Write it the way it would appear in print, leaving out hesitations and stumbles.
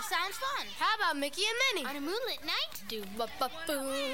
sounds fun. How about Mickey and Minnie? On a moonlit night? Do-ba-ba-boo.